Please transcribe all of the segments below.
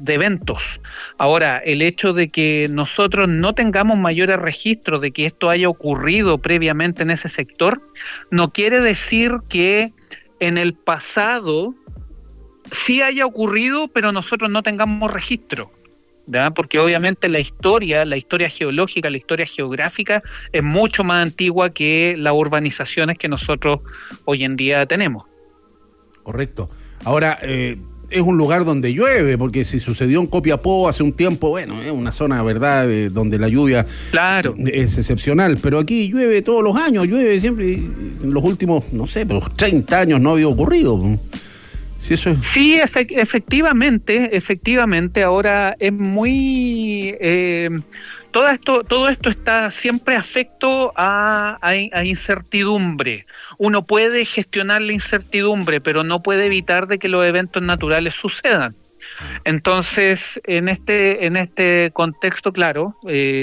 de eventos. Ahora, el hecho de que nosotros no tengamos mayores registros de que esto haya ocurrido previamente en ese sector, no quiere decir que en el pasado sí haya ocurrido, pero nosotros no tengamos registro, ¿verdad? Porque obviamente la historia geológica, la historia geográfica es mucho más antigua que las urbanizaciones que nosotros hoy en día tenemos. Correcto. Ahora, es un lugar donde llueve, porque si sucedió en Copiapó hace un tiempo, bueno, es una zona, ¿verdad?, donde la lluvia claro es excepcional, pero aquí llueve todos los años, llueve siempre, y en los últimos, no sé, pero 30 años no había ocurrido. Sí, efectivamente, ahora es muy... todo esto está siempre afecto a incertidumbre. Uno puede gestionar la incertidumbre, pero no puede evitar de que los eventos naturales sucedan. Entonces, en este contexto, claro,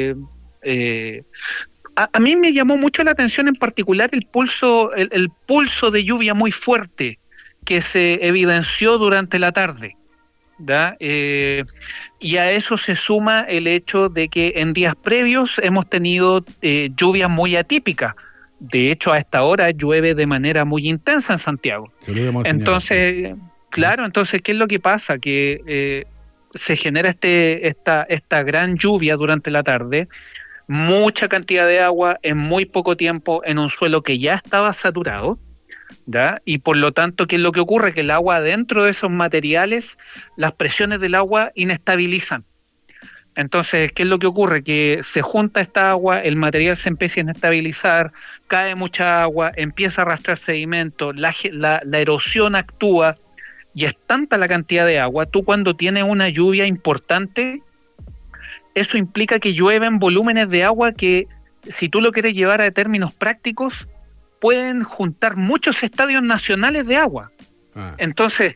a mí me llamó mucho la atención en particular el pulso de lluvia muy fuerte que se evidenció durante la tarde, ¿verdad? Y a eso se suma el hecho de que en días previos hemos tenido lluvias muy atípicas. De hecho, a esta hora llueve de manera muy intensa en Santiago. Entonces, claro, entonces, ¿qué es lo que pasa? Que se genera esta gran lluvia durante la tarde, mucha cantidad de agua en muy poco tiempo en un suelo que ya estaba saturado, ¿ya? Y por lo tanto, ¿qué es lo que ocurre? Que el agua dentro de esos materiales, las presiones del agua inestabilizan. Entonces, ¿qué es lo que ocurre? Que se junta esta agua, el material se empieza a inestabilizar, cae mucha agua, empieza a arrastrar sedimento, la erosión actúa, y es tanta la cantidad de agua. Tú cuando tienes una lluvia importante, eso implica que llueven volúmenes de agua que, si tú lo quieres llevar a términos prácticos, pueden juntar muchos estadios nacionales de agua. Entonces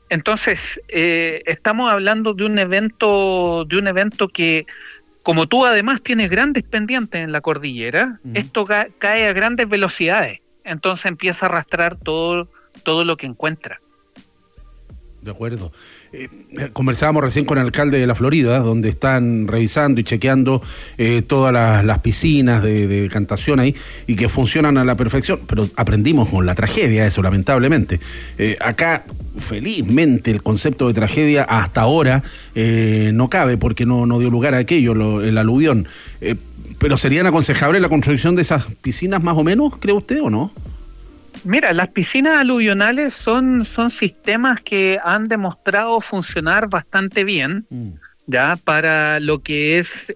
estamos hablando de un evento que, como tú además tienes grandes pendientes en la cordillera, esto cae a grandes velocidades. Entonces empieza a arrastrar todo lo que encuentra. De acuerdo. Conversábamos recién con el alcalde de La Florida, donde están revisando y chequeando todas las piscinas de decantación ahí, y que funcionan a la perfección, pero aprendimos con la tragedia eso, lamentablemente. Acá, felizmente, el concepto de tragedia hasta ahora no cabe, porque no dio lugar a aquello, el aluvión. Pero ¿serían aconsejables la construcción de esas piscinas más o menos, cree usted, o no? Mira, las piscinas aluvionales son sistemas que han demostrado funcionar bastante bien, ya para lo que es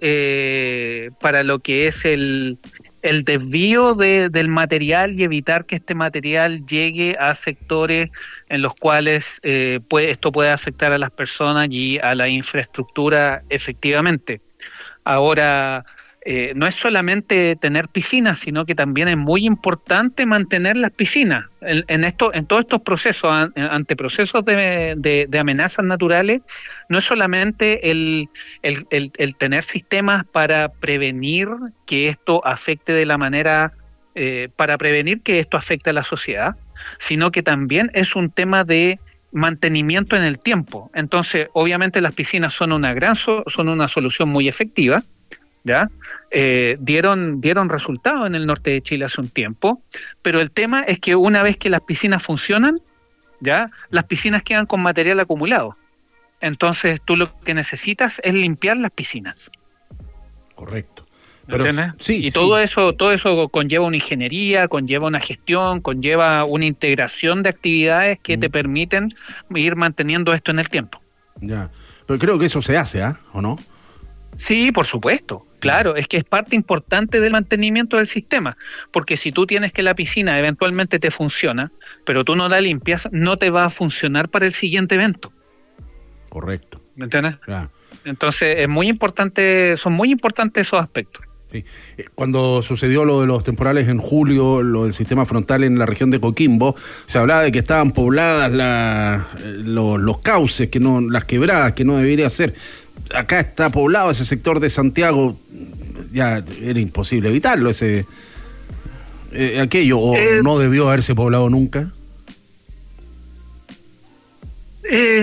el desvío del material y evitar que este material llegue a sectores en los cuales esto puede afectar a las personas y a la infraestructura efectivamente. Ahora, no es solamente tener piscinas, sino que también es muy importante mantener las piscinas. En todos estos procesos, ante procesos de amenazas naturales, no es solamente el tener sistemas para prevenir que esto afecte de la manera, para prevenir que esto afecte a la sociedad, sino que también es un tema de mantenimiento en el tiempo. Entonces, obviamente las piscinas son una solución muy efectiva, ¿ya? Dieron resultados en el norte de Chile hace un tiempo, pero el tema es que una vez que las piscinas funcionan, ¿ya? Las piscinas quedan con material acumulado. Entonces tú lo que necesitas es limpiar las piscinas. Correcto. Pero, sí, y todo eso conlleva una ingeniería, conlleva una gestión, conlleva una integración de actividades que te permiten ir manteniendo esto en el tiempo. Ya, pero creo que eso se hace, ¿o no? Sí, por supuesto, claro, es que es parte importante del mantenimiento del sistema, porque si tú tienes que la piscina eventualmente te funciona, pero tú no la limpias, no te va a funcionar para el siguiente evento. Correcto. ¿Me entiendes? Ya. Entonces son muy importantes esos aspectos. Sí. Cuando sucedió lo de los temporales en julio, lo del sistema frontal en la región de Coquimbo, se hablaba de que estaban pobladas los cauces, las quebradas, que no debería ser. Acá está poblado ese sector de Santiago, ya era imposible evitarlo, aquello, o no debió haberse poblado nunca.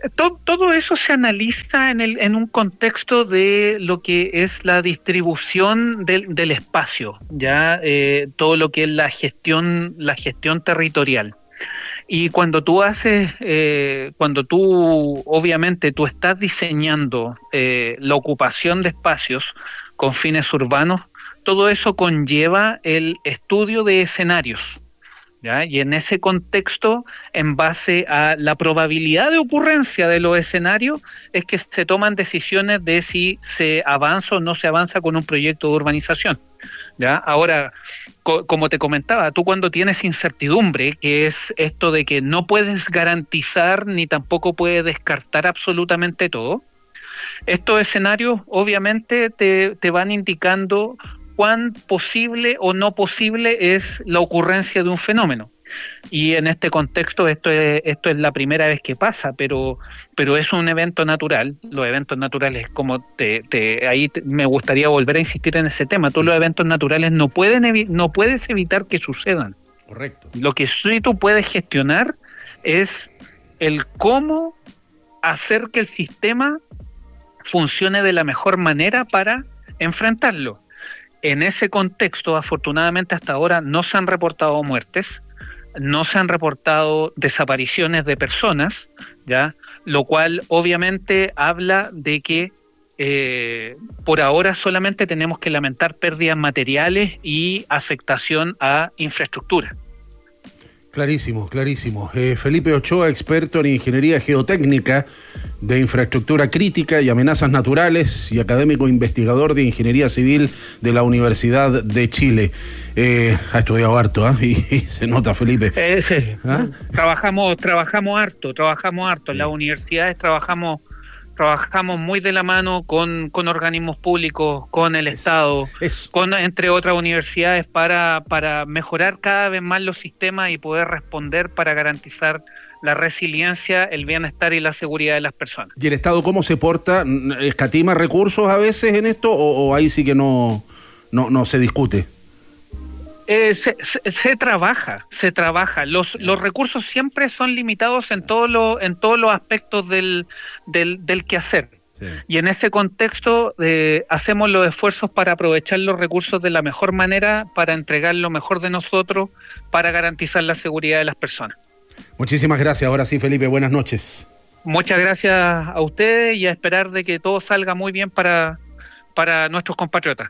todo eso se analiza en un contexto de lo que es la distribución del espacio, ya todo lo que es la gestión territorial. Y cuando tú obviamente tú estás diseñando la ocupación de espacios con fines urbanos, todo eso conlleva el estudio de escenarios, ¿ya? Y en ese contexto, en base a la probabilidad de ocurrencia de los escenarios, es que se toman decisiones de si se avanza o no se avanza con un proyecto de urbanización, ¿ya? Ahora, como te comentaba, tú cuando tienes incertidumbre, que es esto de que no puedes garantizar ni tampoco puedes descartar absolutamente todo, estos escenarios obviamente te van indicando cuán posible o no posible es la ocurrencia de un fenómeno. Y en este contexto esto es la primera vez que pasa, pero es un evento natural. Los eventos naturales, como me gustaría volver a insistir en ese tema, tú los eventos naturales no puedes evitar que sucedan. Correcto. Lo que sí tú puedes gestionar es el cómo hacer que el sistema funcione de la mejor manera para enfrentarlo. En ese contexto, afortunadamente hasta ahora no se han reportado muertes, no se han reportado desapariciones de personas, ¿ya? Lo cual obviamente habla de que por ahora solamente tenemos que lamentar pérdidas materiales y afectación a infraestructura. Clarísimo, clarísimo. Felipe Ochoa, experto en ingeniería geotécnica de infraestructura crítica y amenazas naturales y académico investigador de ingeniería civil de la Universidad de Chile. Ha estudiado harto, y se nota, Felipe. Sí. ¿Ah? Trabajamos harto. Sí. En las universidades trabajamos muy de la mano con organismos públicos, con el Estado, entre otras universidades, para mejorar cada vez más los sistemas y poder responder para garantizar la resiliencia, el bienestar y la seguridad de las personas. ¿Y el Estado cómo se porta? ¿Escatima recursos a veces en esto o ahí sí que no se discute? Se trabaja. Los recursos siempre son limitados en todos los aspectos del quehacer. Sí. Y en ese contexto hacemos los esfuerzos para aprovechar los recursos de la mejor manera, para entregar lo mejor de nosotros, para garantizar la seguridad de las personas. Muchísimas gracias. Ahora sí, Felipe, buenas noches. Muchas gracias a ustedes y a esperar de que todo salga muy bien para nuestros compatriotas.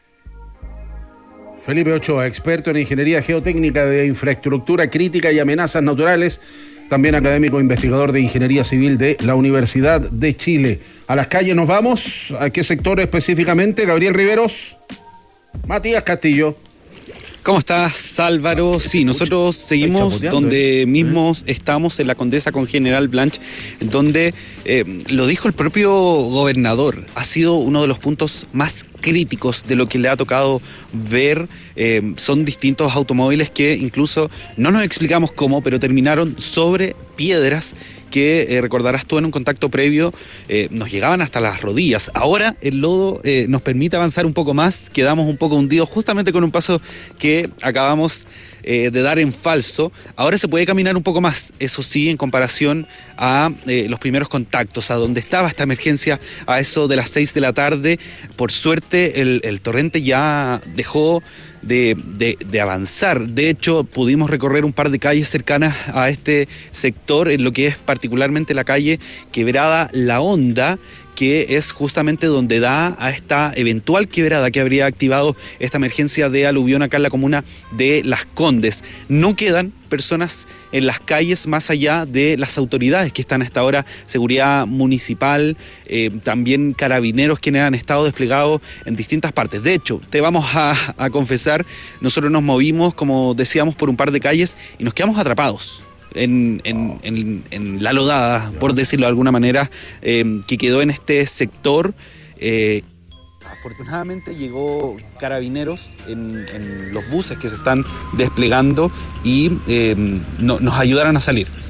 Felipe Ochoa, experto en ingeniería geotécnica de infraestructura crítica y amenazas naturales, también académico investigador de ingeniería civil de la Universidad de Chile. A las calles nos vamos. ¿A qué sector específicamente? Gabriel Riveros. Matías Castillo. ¿Cómo estás, Álvaro? Sí, nosotros seguimos donde mismo estamos, en la Condesa con General Blanch, donde lo dijo el propio gobernador, ha sido uno de los puntos más críticos de lo que le ha tocado ver. Son distintos automóviles que incluso no nos explicamos cómo, pero terminaron sobre piedras que, recordarás tú en un contacto previo, nos llegaban hasta las rodillas. Ahora el lodo nos permite avanzar un poco más, quedamos un poco hundidos justamente con un paso que acabamos de dar en falso. Ahora se puede caminar un poco más, eso sí, en comparación a los primeros contactos, a donde estaba esta emergencia a eso de las 6 de la tarde. Por suerte el torrente ya dejó de avanzar. De hecho, pudimos recorrer un par de calles cercanas a este sector, en lo que es particularmente la calle Quebrada La Honda, que es justamente donde da a esta eventual quebrada que habría activado esta emergencia de aluvión acá en la comuna de Las Condes. No quedan personas en las calles más allá de las autoridades que están hasta ahora, seguridad municipal, también carabineros quienes han estado desplegados en distintas partes. De hecho, te vamos a confesar, nosotros nos movimos, como decíamos, por un par de calles y nos quedamos atrapados en la lodada, por decirlo de alguna manera, que quedó en este sector. Afortunadamente llegó carabineros en los buses que se están desplegando y nos ayudaron a salir.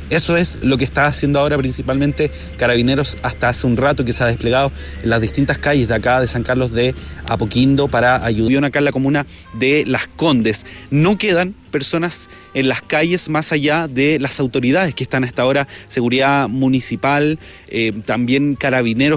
Eso es lo que está haciendo ahora principalmente Carabineros hasta hace un rato, que se ha desplegado en las distintas calles de acá de San Carlos de Apoquindo para ayudar acá en la comuna de Las Condes. No quedan personas en las calles más allá de las autoridades que están hasta ahora, seguridad municipal, también Carabineros